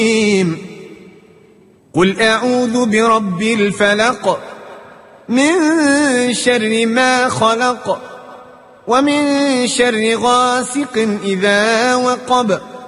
قل أعوذ برب الفلق من شر ما خلق ومن شر غاسق إذا وقب